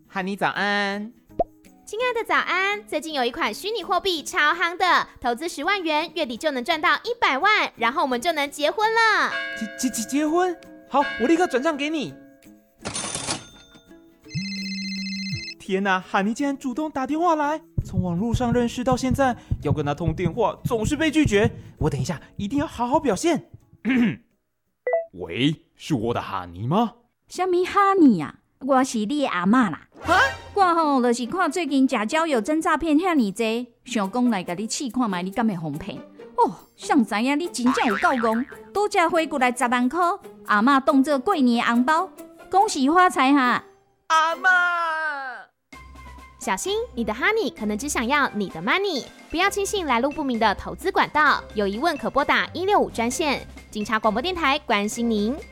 汉妮早安。 亲爱的早安，最近有一款虚拟货币超夯的，投资10万元，月底就能赚到100万，然后我们就能结婚了。 结婚？好，我立刻转账给你。天哪，汉妮竟然主动打电话来，从网络上认识到现在，要跟她通电话总是被拒绝。我等一下一定要好好表现。喂，是我的哈尼吗？ 什么哈尼啊？我是你的阿嬷啦。 哈？ 我吼就是看最近假交友真诈骗遐尼多，想讲来甲你试看卖，你敢会哄骗？哦，谁知影你真正有够戆，拄则汇过来10万块，阿嬷当作过年的红包，恭喜发财哈！ 阿嬷。 小心，你的 Honey 可能只想要你的 money， 不要轻信来路不明的投资管道，有疑问可拨打165专线。警察广播电台关心您。